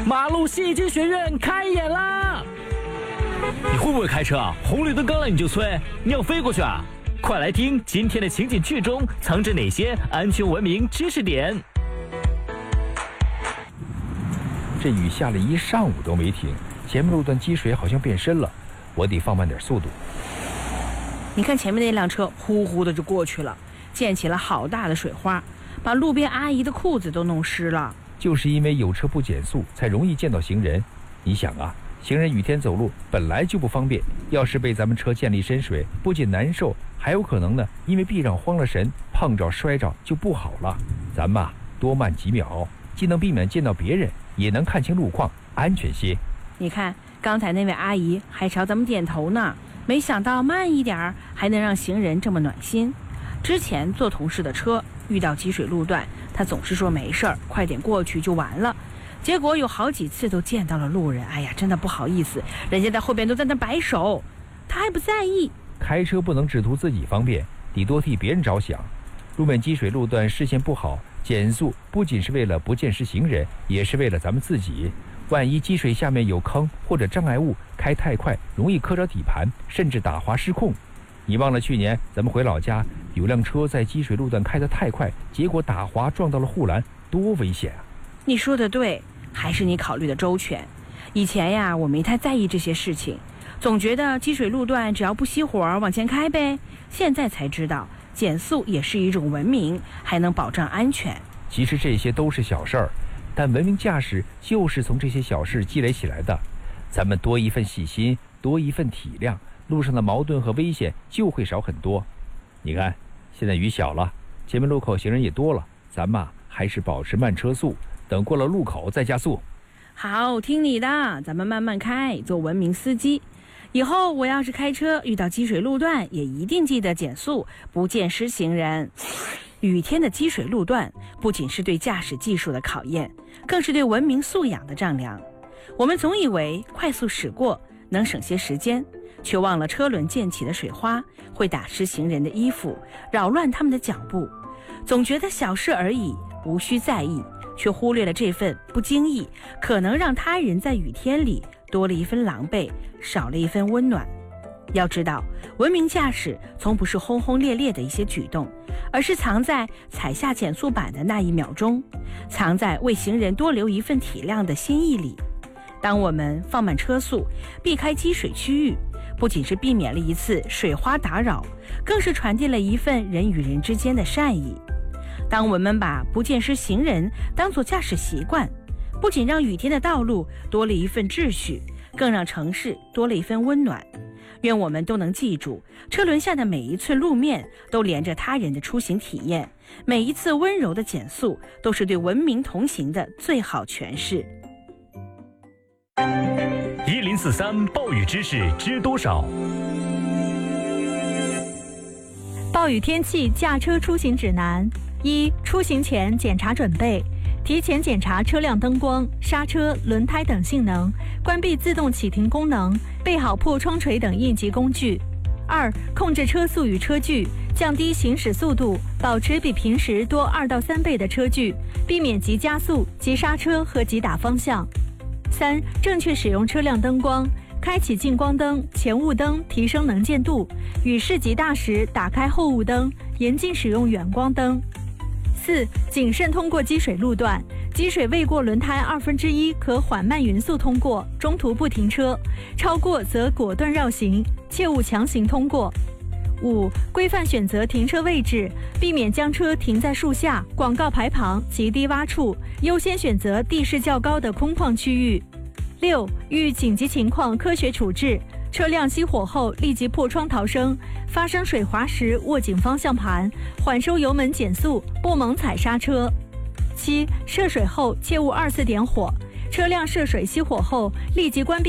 马路戏剧学院开演啦！你会不会开车啊？红绿灯刚来你就催，你要飞过去啊？快来听今天的情景剧中藏着哪些安全文明知识点。 这雨下了一上午都没停，前面路段积水好像变深了，我得放慢点速度。 你看前面那辆车呼呼的就过去了，溅起了好大的水花，把路边阿姨的裤子都弄湿了。 就是因为有车不减速，才容易见到行人。你想啊，行人雨天走路本来就不方便，要是被咱们车溅了一身水，不仅难受，还有可能呢，因为避让慌了神，碰着摔着就不好了。咱们多慢几秒，既能避免见到别人，也能看清路况，安全些。 你看刚才那位阿姨还朝咱们点头呢，没想到慢一点还能让行人这么暖心。之前坐同事的车，遇到积水路段，他总是说没事儿，快点过去就完了。结果有好几次都见到了路人，哎呀，真的不好意思，人家在后边都在那摆手，他还不在意。 开车不能只图自己方便，得多替别人着想。路面积水路段视线不好，减速不仅是为了不见失行人，也是为了咱们自己。万一积水下面有坑或者障碍物，开太快容易磕着底盘，甚至打滑失控。你忘了去年咱们回老家，有辆车在积水路段开得太快，结果打滑撞到了护栏，多危险啊！ 你说的对，还是你考虑的周全。以前呀，我没太在意这些事情，总觉得积水路段只要不熄火往前开呗。现在才知道，减速也是一种文明，还能保障安全。 其实这些都是小事儿，但文明驾驶就是从这些小事积累起来的。咱们多一份细心，多一份体谅，路上的矛盾和危险就会少很多。你看，现在雨小了，前面路口行人也多了，咱们还是保持慢车速，等过了路口再加速。 好，听你的，咱们慢慢开，做文明司机。以后我要是开车遇到积水路段，也一定记得减速，不见失行人。雨天的积水路段不仅是对驾驶技术的考验，更是对文明素养的丈量。我们总以为快速驶过能省些时间，却忘了车轮溅起的水花会打湿行人的衣服，扰乱他们的脚步。总觉得小事而已，无需在意，却忽略了这份不经意可能让他人在雨天里多了一分狼狈，少了一分温暖。要知道，文明驾驶从不是轰轰烈烈的一些举动，而是藏在踩下减速板的那一秒钟，藏在为行人多留一份体谅的心意里。当我们放慢车速，避开积水区域，不仅是避免了一次水花打扰，更是传递了一份人与人之间的善意。当我们把不见失行人当作驾驶习惯，不仅让雨天的道路多了一份秩序，更让城市多了一份温暖。愿我们都能记住，车轮下的每一寸路面都连着他人的出行体验，每一次温柔的减速都是对文明同行的最好诠释。 1043暴雨知识知多少？ 暴雨天气驾车出行指南：一、出行前检查准备，提前检查车辆灯光、刹车、轮胎等性能，关闭自动启停功能，备好破窗锤等应急工具。二、控制车速与车距，降低行驶速度，保持比平时多2到3倍的车距，避免急加速、急刹车和急打方向。三、正确使用车辆灯光，开启近光灯、前雾灯，提升能见度；雨势极大时，打开后雾灯，严禁使用远光灯。四、谨慎通过积水路段，积水未过轮胎1/2可缓慢匀速通过，中途不停车，超过则果断绕行，切勿强行通过。五、规范选择停车位置，避免将车停在树下、广告牌旁及低洼处，优先选择地势较高的空旷区域。六、遇紧急情况科学处置，车辆熄火后立即破窗逃生，发生水滑时握紧方向盘，缓收油门减速，不猛踩刹车。七、涉水后切勿2次点火，车辆涉水熄火后立即关闭